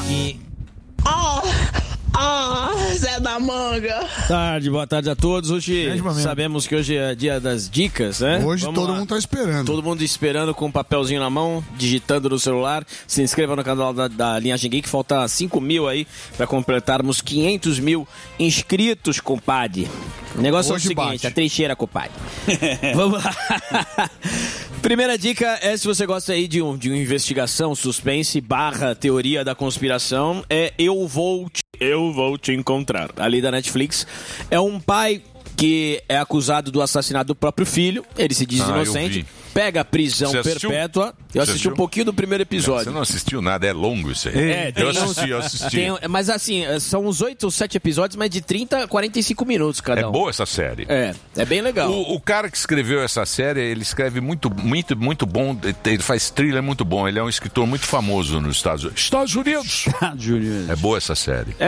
Que... Zé da Manga. Boa tarde a todos. Hoje sabemos que hoje é dia das dicas, né? Hoje todo mundo tá esperando. Todo mundo esperando com um papelzinho na mão, digitando no celular. Se inscreva no canal da Linhagem Geek, falta 5 mil aí pra completarmos 500 mil inscritos, compadre. O negócio hoje é o seguinte, bate. A trecheira, compadre. Vamos lá. Primeira dica é, se você gosta aí de uma investigação, suspense, teoria da conspiração, é Eu Vou Te Encontrar, ali da Netflix. É um pai que é acusado do assassinato do próprio filho, ele se diz inocente, pega a prisão perpétua. Eu assisti um pouquinho do primeiro episódio. Você não assistiu nada, é longo isso aí. Eu assisti. Mas assim, são uns 8 ou 7 episódios, mas de 30 a 45 minutos cada um. É boa essa série. É bem legal. O cara que escreveu essa série, ele escreve muito bom, ele faz thriller muito bom, ele é um escritor muito famoso nos Estados Unidos. É boa essa série.